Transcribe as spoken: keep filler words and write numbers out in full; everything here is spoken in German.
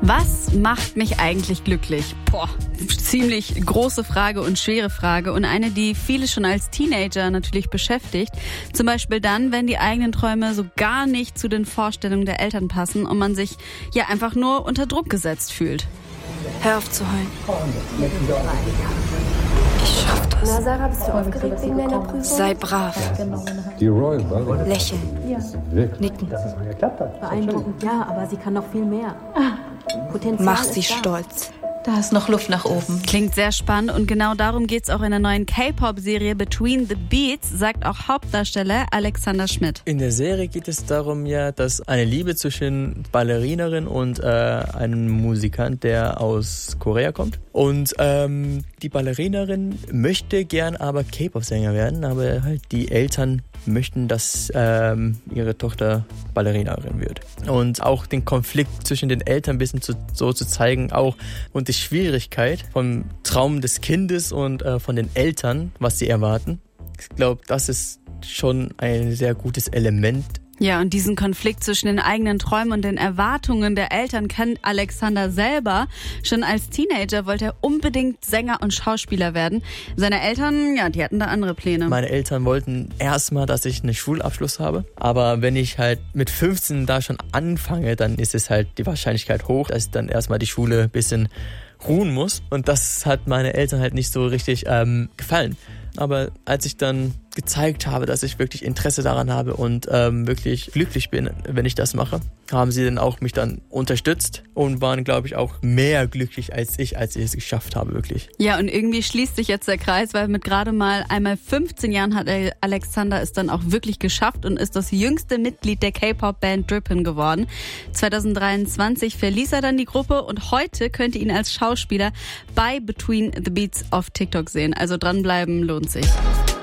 Was macht mich eigentlich glücklich? Boah, ziemlich große Frage und schwere Frage und eine, die viele schon als Teenager natürlich beschäftigt. Zum Beispiel dann, wenn die eigenen Träume so gar nicht zu den Vorstellungen der Eltern passen und man sich ja einfach nur unter Druck gesetzt fühlt. Hör auf zu heulen. Ich schaff das. Na, Sarah, bist du aufgeregt wegen deiner Prüfung? Sei brav. Die Royal Barbie. Lächeln. Wirklich? Nicken. Beeindruckend, ja, aber sie kann noch viel mehr. Potenzial Mach ist sie da. stolz. Da ist noch Luft nach oben. Klingt sehr spannend und genau darum geht's auch in der neuen K-Pop-Serie Between the Beats, sagt auch Hauptdarsteller Alexander Schmidt. In der Serie geht es darum ja, dass eine Liebe zwischen Ballerinerin und äh, einem Musikant, der aus Korea kommt. Und ähm, die Ballerinerin möchte gern aber K-Pop-Sänger werden, aber halt die Eltern möchten, dass ähm, ihre Tochter Ballerinarin wird. Und auch den Konflikt zwischen den Eltern ein bisschen zu, so zu zeigen, auch und die Schwierigkeit vom Traum des Kindes und äh, von den Eltern, was sie erwarten. Ich glaube, das ist schon ein sehr gutes Element. Ja, und diesen Konflikt zwischen den eigenen Träumen und den Erwartungen der Eltern kennt Alexander selber. Schon als Teenager wollte er unbedingt Sänger und Schauspieler werden. Seine Eltern, ja, die hatten da andere Pläne. Meine Eltern wollten erstmal, dass ich einen Schulabschluss habe. Aber wenn ich halt mit fünfzehn da schon anfange, dann ist es halt die Wahrscheinlichkeit hoch, dass ich dann erstmal die Schule ein bisschen ruhen muss. Und das hat meine Eltern halt nicht so richtig ähm, gefallen. Aber als ich dann gezeigt habe, dass ich wirklich Interesse daran habe und ähm, wirklich glücklich bin, wenn ich das mache, haben sie dann auch mich dann unterstützt und waren, glaube ich, auch mehr glücklich als ich, als ich es geschafft habe, wirklich. Ja, und irgendwie schließt sich jetzt der Kreis, weil mit gerade mal einmal fünfzehn Jahren hat Alexander es dann auch wirklich geschafft und ist das jüngste Mitglied der K-Pop-Band Drippin geworden. zwanzig dreiundzwanzig verließ er dann die Gruppe und heute könnt ihr ihn als Schauspieler bei Between the Beats auf TikTok sehen. Also dranbleiben lohnt sich.